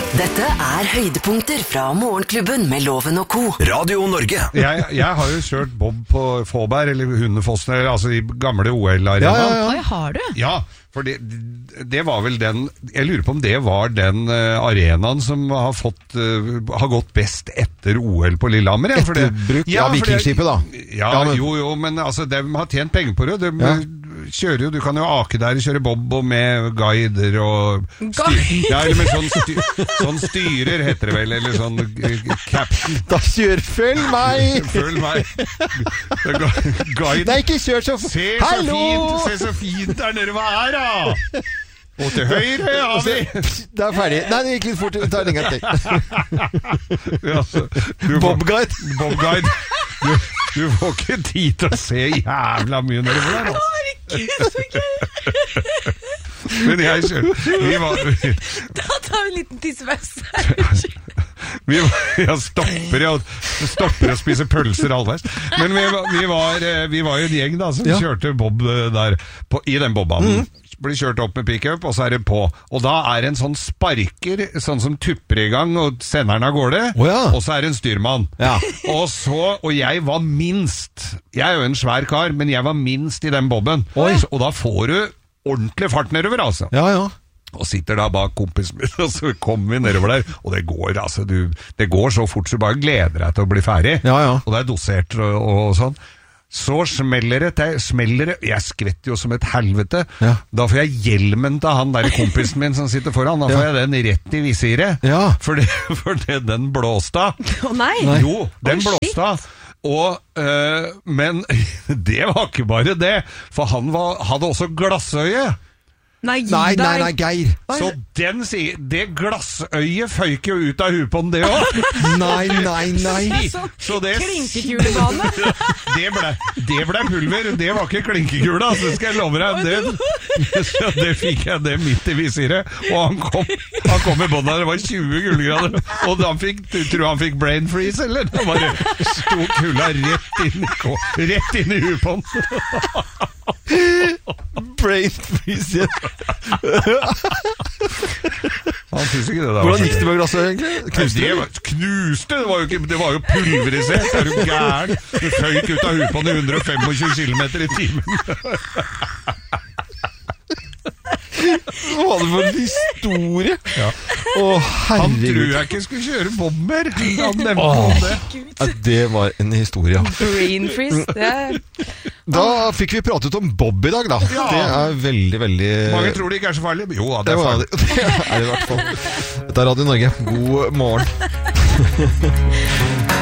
Dette høydepunkter fra Morgenklubben med Loven og Co. Radio Norge. Jeg har jo kjørt bob på Fåberg, eller Hundefossen, altså i gamle OL-arenaen. Oi, har du? Ja, for det var vel den, jeg lurer på om det var den arenaen som har gått best etter OL på Lillehammer. Etterbruk av Vikingskipet da. Ja, jo, men altså, de har tjent penger på det. Kjører jo, du kan jo ake der, kjøre bob og med guider og eller med sånn styrer heter det vel, eller sånn captain. Da følg meg! Følg meg. Guide. Nei, ikke kjør så Se så fint der nede, hva da? Og til høyre har vi. Det ferdig. Nei, det gikk litt fort. Det lenger til. Bob-guide. Du får ikke tid til å se jævla mye nedover der, altså. Men jeg kjører. Da tar vi en liten tissepause. Jeg stopper å spise pølser halvveis. Men vi var jo en gjeng da som kjørte bob der i den bobbanen. Blir kjørt opp med pick-up, og så det på. Og da det en sånn sparker, sånn som tupper i gang og sender den av gårde, og så det en styrmann. Og jeg var minst. Jeg jo en svær kar, men jeg var minst i den bobben. Og da får du ordentlig fart nedover, altså. Og sitter da bak kompisen min, og så kommer vi nedover der, og det går, altså, det går så fort, så du bare gleder deg til å bli ferdig. Og det dosert og sånn. Så smeller det, jeg skvetter jo som et helvete. Da får jeg hjelmen til han der kompisen min som sitter foran, da får jeg den rett i visiret. For den blåste av. Nei. Jo, den blåste av. Men det var ikke bare det, for han hadde også glassøye. Nei, Geir. Så det glassøyet føyk jo ut av huet på den, det også. Nei. Så det klinkekulebane. Det ble pulver, det var ikke klinkekule, altså, skal jeg love deg. Så det fikk jeg det midt i visiret, og han kom i båndet der, det var 20 kuldegrader, og tror han fikk brain freeze, eller? Det bare sto kula rett inn i huet på den. Brain freeze. Han synes ikke det da. Hvordan gikk det med glasset egentlig? Knuste, det var jo pulverisert. Du gæren? Du føyk ut av huet på den 125 kilometer i timen. Hva var det for en historie? Han tror jeg ikke skulle kjøre bob mer. Han nevnte det. Det var en historie. Brain freeze, Da fikk vi pratet om bob i dag da. Det veldig, veldig... Mange tror det ikke så farlig. Jo, det farlig. Det det i hvert fall. Dette Radio Norge. God morgen.